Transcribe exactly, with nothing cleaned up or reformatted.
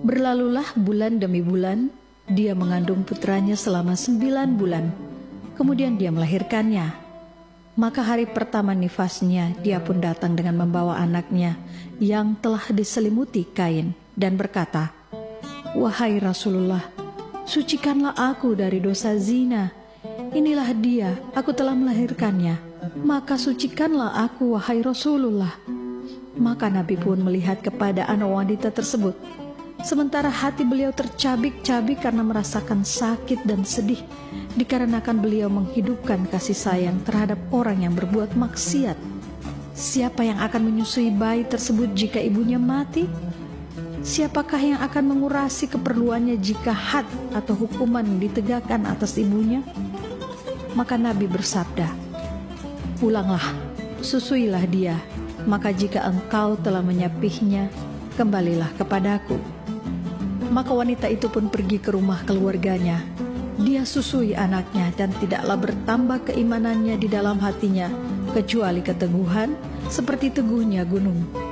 Berlalulah bulan demi bulan, dia mengandung putranya selama sembilan bulan. Kemudian dia melahirkannya. Maka hari pertama nifasnya, dia pun datang dengan membawa anaknya yang telah diselimuti kain dan berkata, "Wahai Rasulullah, sucikanlah aku dari dosa zina. Inilah dia, aku telah melahirkannya. Maka sucikanlah aku, wahai Rasulullah." Maka Nabi pun melihat kepada anak wanita tersebut. Sementara hati beliau tercabik-cabik karena merasakan sakit dan sedih, dikarenakan beliau menghidupkan kasih sayang terhadap orang yang berbuat maksiat. Siapa yang akan menyusui bayi tersebut jika ibunya mati? Siapakah yang akan mengurasi keperluannya jika had atau hukuman ditegakkan atas ibunya? Maka Nabi bersabda, "Pulanglah, susuilah dia, maka jika engkau telah menyapihnya, kembalilah kepadaku." Maka wanita itu pun pergi ke rumah keluarganya. Dia susui anaknya dan tidaklah bertambah keimanannya di dalam hatinya, kecuali keteguhan seperti teguhnya gunung.